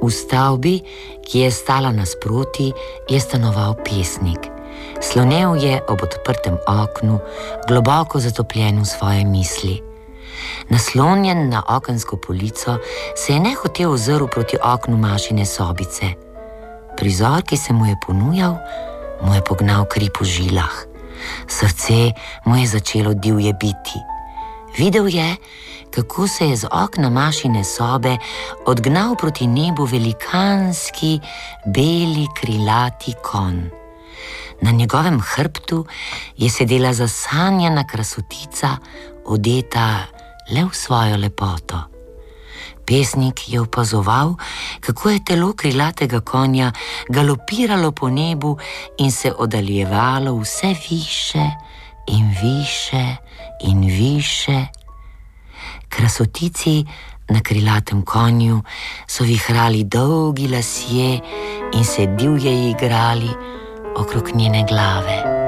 V stavbi, ki je stala nasproti, je stanoval pesnik. Slonel je ob odprtem oknu, globoko zatopljen v svoje misli. Naslonjen na okensko polico se je nehote ozrl proti oknu Mašine sobice. Prizor, ki se mu je ponujal, mu je pognal kri po žilah. Srce mu je začelo divje biti. Videl je, kako se je z okna Mašine sobe odgnal proti nebu velikanski, beli, krilati konj. Na njegovem hrbtu je sedela zasanjana krasotica, odeta le v svojo lepoto. Pesnik je opazoval, kako je telo krilatega konja galopiralo po nebu in se oddaljevalo vse više in više in više. Krasotici na krilatem konju so vihrali dolgi lasje in se divje igrali okrog njene glave.